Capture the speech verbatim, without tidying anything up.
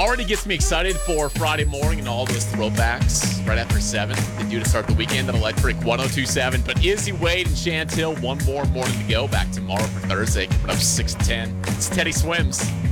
already gets me excited for Friday morning and all those throwbacks right after seven. They do to start the weekend at Electric one oh two point seven. But Izzy, Wade, and Chantil, one more morning to go. Back tomorrow for Thursday. Coming up six to ten. It's Teddy Swims.